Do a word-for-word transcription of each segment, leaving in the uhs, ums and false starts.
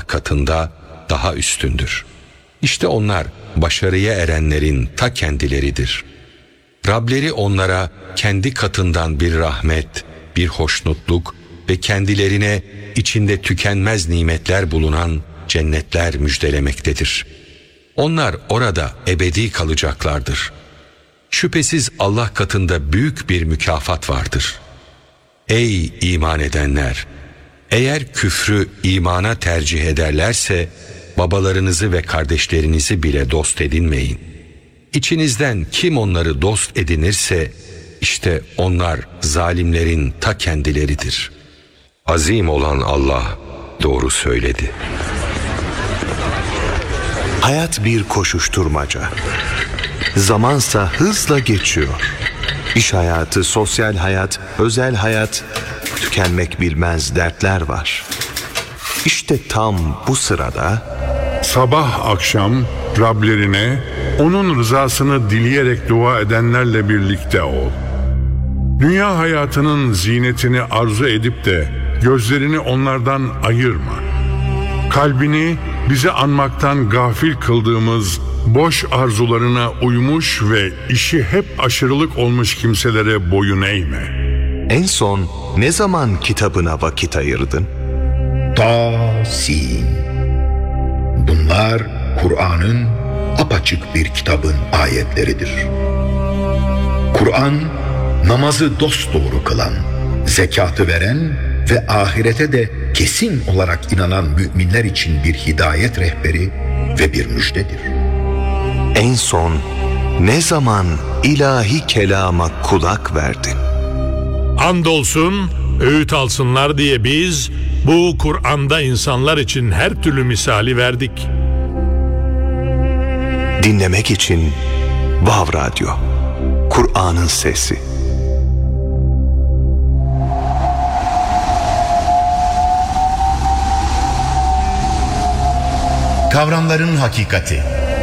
katında daha üstündür. İşte onlar başarıya erenlerin ta kendileridir. Rableri onlara kendi katından bir rahmet, bir hoşnutluk ve kendilerine içinde tükenmez nimetler bulunan cennetler müjdelemektedir. Onlar orada ebedi kalacaklardır. Şüphesiz Allah katında büyük bir mükafat vardır. Ey iman edenler! Eğer küfrü imana tercih ederlerse babalarınızı ve kardeşlerinizi bile dost edinmeyin. İçinizden kim onları dost edinirse işte onlar zalimlerin ta kendileridir. Azim olan Allah doğru söyledi. Hayat bir koşuşturmaca. Zamansa hızla geçiyor. İş hayatı, sosyal hayat, özel hayat, tükenmek bilmez dertler var. İşte tam bu sırada sabah akşam Rablerine onun rızasını dileyerek dua edenlerle birlikte ol. Dünya hayatının zinetini arzu edip de gözlerini onlardan ayırma. Kalbini bizi anmaktan gafil kıldığımız boş arzularına uymuş ve işi hep aşırılık olmuş kimselere boyun eğme. En son ne zaman kitabına vakit ayırdın? Ta-sin. Bunlar Kur'an'ın apaçık bir kitabın ayetleridir. Kur'an, namazı dosdoğru kılan, zekatı veren ve ahirete de kesin olarak inanan müminler için bir hidayet rehberi ve bir müjdedir. En son ne zaman ilahi kelama kulak verdin? Andolsun öğüt alsınlar diye biz bu Kur'an'da insanlar için her türlü misali verdik. Dinlemek için Vav Radyo, Kur'an'ın sesi. Kavramların hakikati.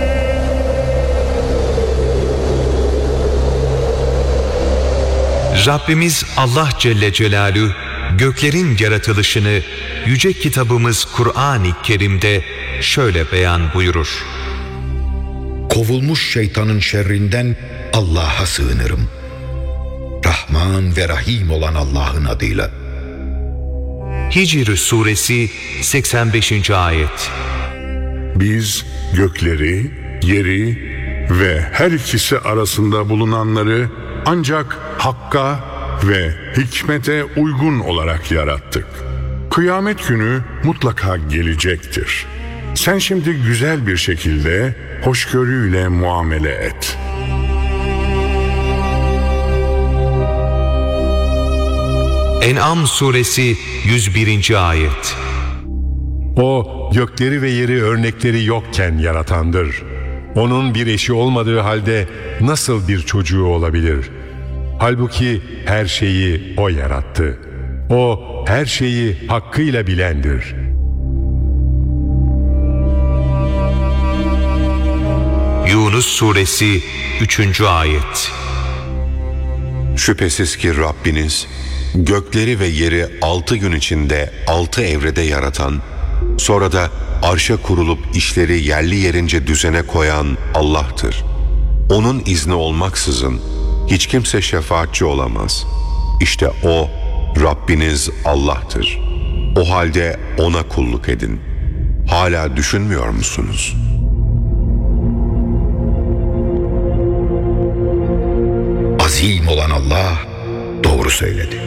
Rabbimiz Allah Celle Celaluhu göklerin yaratılışını yüce kitabımız Kur'an-ı Kerim'de şöyle beyan buyurur. Kovulmuş şeytanın şerrinden Allah'a sığınırım. Rahman ve Rahim olan Allah'ın adıyla. Hicr Suresi seksen beşinci ayet. Biz gökleri, yeri ve her ikisi arasında bulunanları ancak hakka ve hikmete uygun olarak yarattık. Kıyamet günü mutlaka gelecektir. Sen şimdi güzel bir şekilde hoşgörüyle muamele et. En'am Suresi yüz birinci ayet. O gökleri ve yeri örnekleri yokken yaratandır. Onun bir eşi olmadığı halde nasıl bir çocuğu olabilir? Halbuki her şeyi O yarattı. O her şeyi hakkıyla bilendir. Yunus Suresi üçüncü ayet. Şüphesiz ki Rabbiniz gökleri ve yeri altı gün içinde altı evrede yaratan, sonra da arşa kurulup işleri yerli yerince düzene koyan Allah'tır. Onun izni olmaksızın hiç kimse şefaatçi olamaz. İşte O, Rabbiniz Allah'tır. O halde O'na kulluk edin. Hala düşünmüyor musunuz? Azim olan Allah doğru söyledi.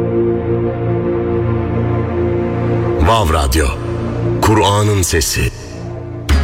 Vav Radyo, Kur'an'ın sesi.